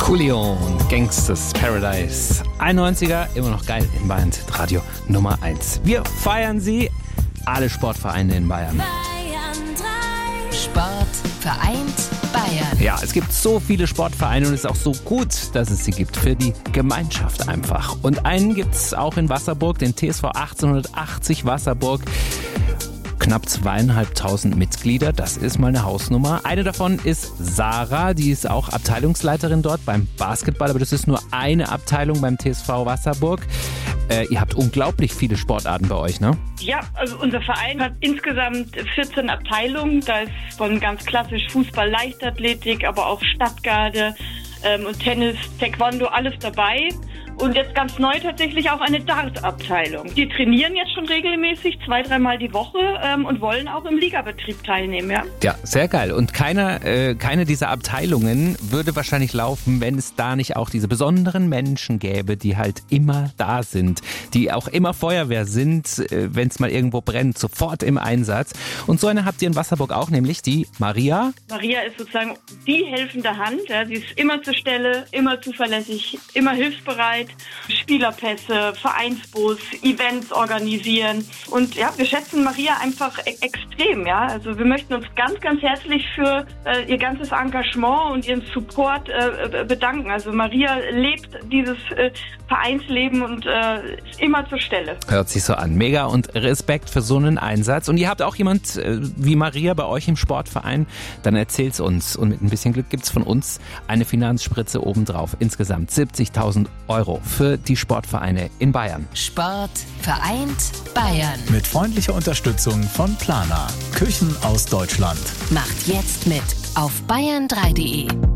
Coolio und Gangsters Paradise. 91er, immer noch geil in Bayern, Radio Nummer 1. Wir feiern sie, alle Sportvereine in Bayern. Bayern 3. Sport vereint Bayern. Ja, es gibt so viele Sportvereine und es ist auch so gut, dass es sie gibt für die Gemeinschaft einfach. Und einen gibt es auch in Wasserburg, den TSV 1880 Wasserburg. Knapp 2.500 Mitglieder, das ist mal eine Hausnummer. Eine davon ist Sarah, die ist auch Abteilungsleiterin dort beim Basketball, aber das ist nur eine Abteilung beim TSV Wasserburg. Ihr habt unglaublich viele Sportarten bei euch, ne? Ja, also unser Verein hat insgesamt 14 Abteilungen. Da ist von ganz klassisch Fußball, Leichtathletik, aber auch Stadtgarde und Tennis, Taekwondo, alles dabei. Und jetzt ganz neu tatsächlich auch eine Dart-Abteilung. Die trainieren jetzt schon regelmäßig 2-3 Mal die Woche und wollen auch im Ligabetrieb teilnehmen, ja. Ja, sehr geil. Und keine dieser Abteilungen würde wahrscheinlich laufen, wenn es da nicht auch diese besonderen Menschen gäbe, die halt immer da sind, die auch immer Feuerwehr sind, wenn es mal irgendwo brennt, sofort im Einsatz. Und so eine habt ihr in Wasserburg auch, nämlich die Maria. Maria ist sozusagen die helfende Hand. Ja. Sie ist immer zur Stelle, immer zuverlässig, immer hilfsbereit. Spielerpässe, Vereinsbus, Events organisieren. Und ja, wir schätzen Maria einfach extrem. Ja. Also wir möchten uns ganz, ganz herzlich für ihr ganzes Engagement und ihren Support bedanken. Also Maria lebt dieses Vereinsleben und ist immer zur Stelle. Hört sich so an. Mega und Respekt für so einen Einsatz. Und ihr habt auch jemand wie Maria bei euch im Sportverein, dann erzählt's uns. Und mit ein bisschen Glück gibt's von uns eine Finanzspritze obendrauf. Insgesamt 70.000 € für die Sportvereine in Bayern. Sport vereint Bayern. Mit freundlicher Unterstützung von Plana. Küchen aus Deutschland. Macht jetzt mit auf bayern3.de.